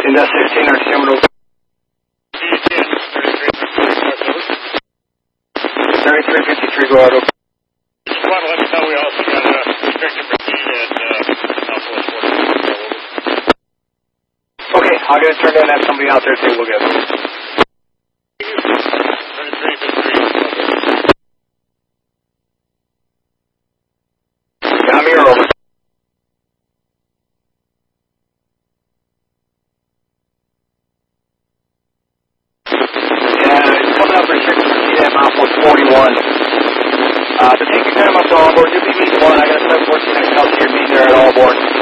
In that 16 or terminal. 3353, go out. Just want to let you know we also got a restricted machine at Southwest 44. Okay, I'll get it turned in and have somebody out there to take a look at it. 3353. I'm here, over. Yeah, it's coming up restricted machine at mile 41. The tank is kind of up to all board. You'll be meeting one. I got a 714 XL, so you're meeting there at all board.